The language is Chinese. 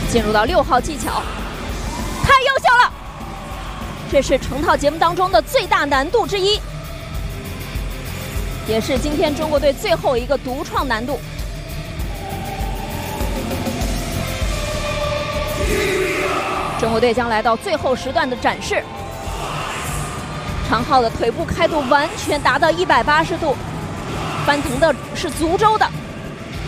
进入到6号技巧，太优秀了！这是成套节目当中的最大难度之一，也是今天中国队最后一个独创难度。中国队将来到最后时段的展示。长浩的腿部开度完全达到180度，翻腾的是足周的。